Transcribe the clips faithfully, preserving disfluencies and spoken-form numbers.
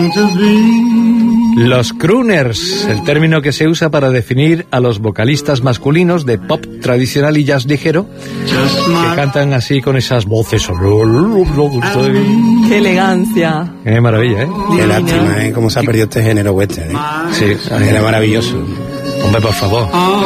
Los crooners, el término que se usa para definir a los vocalistas masculinos de pop tradicional y jazz ligero, que cantan así con esas voces. ¡Qué elegancia! ¡Qué maravilla, eh! Qué lástima, ¿eh? Cómo se ha perdido este género western, ¿eh? Sí, era maravilloso. Hombre, por favor.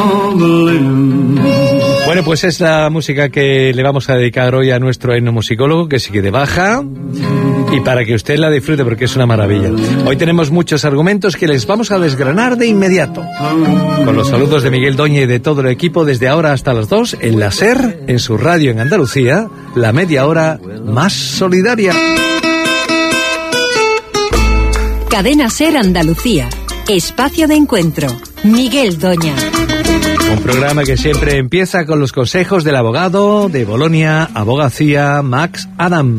Bueno, pues es la música que le vamos a dedicar hoy a nuestro etnomusicólogo, que sigue de baja, y para que usted la disfrute, porque es una maravilla. Hoy tenemos muchos argumentos que les vamos a desgranar de inmediato. Con los saludos de Miguel Doña y de todo el equipo, desde ahora hasta las dos, en la SER, en su radio en Andalucía, la media hora más solidaria. Cadena SER Andalucía, espacio de encuentro. Miguel Doña. Un programa que siempre empieza con los consejos del abogado de Bolonia, Abogacía, Max Adam.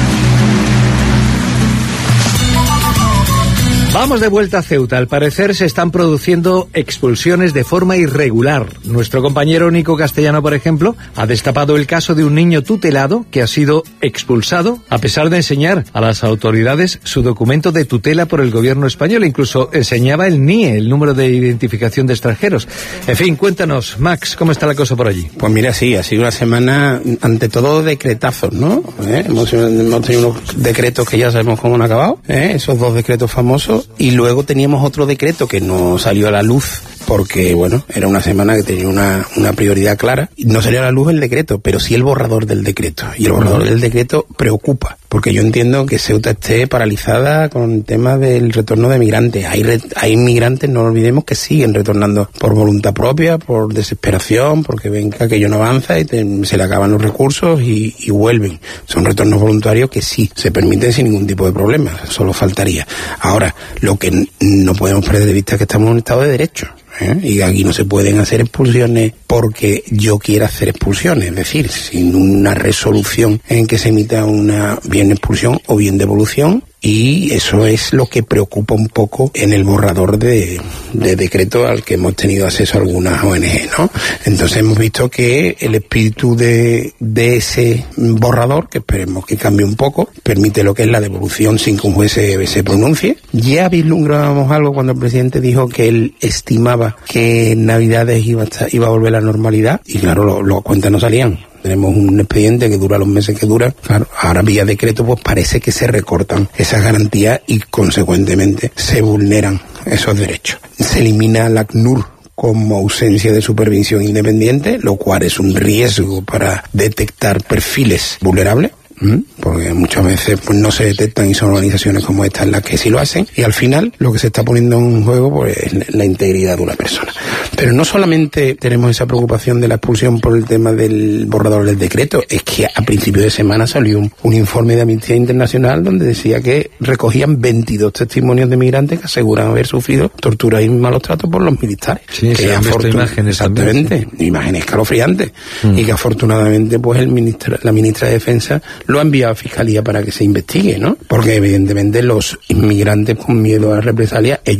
Vamos de vuelta a Ceuta. Al parecer se están produciendo expulsiones de forma irregular. Nuestro compañero Nico Castellano, por ejemplo, ha destapado el caso de un niño tutelado que ha sido expulsado a pesar de enseñar a las autoridades su documento de tutela por el gobierno español. Incluso enseñaba el N I E, el número de identificación de extranjeros. En fin, cuéntanos, Max, ¿cómo está la cosa por allí? Pues mira, sí, ha sido una semana, ante todo, decretazos, ¿no? ¿Eh? Hemos, hemos tenido unos decretos que ya sabemos cómo han acabado, ¿eh? Esos dos decretos famosos. Y luego teníamos otro decreto que no salió a la luz porque, bueno, era una semana que tenía una, una prioridad clara. No salió a la luz el decreto, pero sí el borrador del decreto. Y el borrador del decreto preocupa, porque yo entiendo que Ceuta esté paralizada con el tema del retorno de migrantes. Hay, re, hay migrantes, no olvidemos, que siguen retornando por voluntad propia, por desesperación, porque ven que aquello no avanza y te, se le acaban los recursos y, y vuelven. Son retornos voluntarios que sí, se permiten sin ningún tipo de problema, solo faltaría. Ahora, lo que no podemos perder de vista es que estamos en un estado de derecho. ¿Eh? Y aquí no se pueden hacer expulsiones porque yo quiera hacer expulsiones, es decir, sin una resolución en que se emita una bien expulsión o bien devolución, y eso es lo que preocupa un poco en el borrador de, de decreto al que hemos tenido acceso a algunas O N G, ¿no? Entonces hemos visto que el espíritu de, de ese borrador, que esperemos que cambie un poco, permite lo que es la devolución sin que un juez se, se pronuncie. Ya vislumbrábamos algo cuando el presidente dijo que él estimaba que en Navidades iba a, estar, iba a volver a la normalidad, y claro, los lo cuentas no salían. Tenemos un expediente que dura los meses que dura. Claro, ahora vía decreto pues parece que se recortan esas garantías y consecuentemente se vulneran esos derechos. Se elimina la A C N U R como ausencia de supervisión independiente, lo cual es un riesgo para detectar perfiles vulnerables, porque muchas veces pues no se detectan y son organizaciones como estas las que sí lo hacen, y al final lo que se está poniendo en juego pues es la integridad de una persona. Pero no solamente tenemos esa preocupación de la expulsión por el tema del borrador del decreto, es que a principio de semana salió un, un informe de Amnistía Internacional donde decía que recogían veintidós testimonios de migrantes que aseguran haber sufrido tortura y malos tratos por los militares. Sí, que se han visto imágenes. Exactamente, también, sí. Imágenes escalofriantes, mm. y que afortunadamente pues el ministra, la ministra de Defensa lo ha enviado a Fiscalía para que se investigue, ¿no? Porque evidentemente los inmigrantes con miedo a represalias, ellos